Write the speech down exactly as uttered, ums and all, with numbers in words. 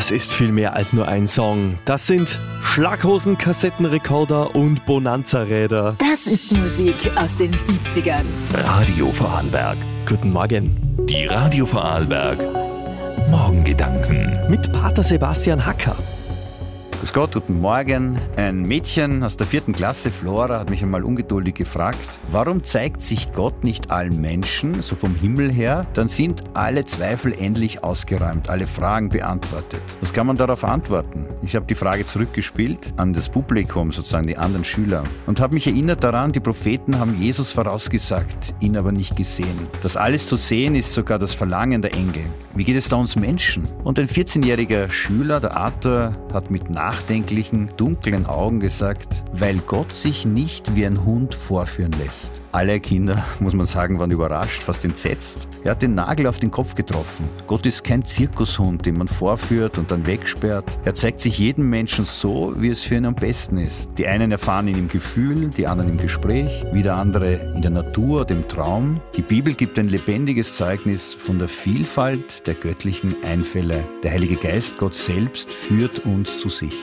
Das ist viel mehr als nur ein Song. Das sind Schlaghosen, Kassettenrekorder und Bonanza-Räder. Das ist Musik aus den siebzigern. Radio Vorarlberg. Guten Morgen. Die Radio Vorarlberg Morgengedanken. Mit Pater Sebastian Hacker. Grüß Gott, guten Morgen. Ein Mädchen aus der vierten Klasse, Flora, hat mich einmal ungeduldig gefragt, warum zeigt sich Gott nicht allen Menschen, so vom Himmel her, dann sind alle Zweifel endlich ausgeräumt, alle Fragen beantwortet. Was kann man darauf antworten? Ich habe die Frage zurückgespielt an das Publikum, sozusagen die anderen Schüler, und habe mich erinnert daran, die Propheten haben Jesus vorausgesagt, ihn aber nicht gesehen. Das alles zu sehen ist sogar das Verlangen der Engel. Wie geht es da uns Menschen? Und ein vierzehnjähriger Schüler, der Arthur, hat mit nachdenklichen, dunklen Augen gesagt, weil Gott sich nicht wie ein Hund vorführen lässt. Alle Kinder, muss man sagen, waren überrascht, fast entsetzt. Er hat den Nagel auf den Kopf getroffen. Gott ist kein Zirkushund, den man vorführt und dann wegsperrt. Er zeigt sich jedem Menschen so, wie es für ihn am besten ist. Die einen erfahren ihn im Gefühl, die anderen im Gespräch, wieder andere in der Natur, dem Traum. Die Bibel gibt ein lebendiges Zeugnis von der Vielfalt der göttlichen Einfälle. Der Heilige Geist, Gott selbst, führt uns zu sich.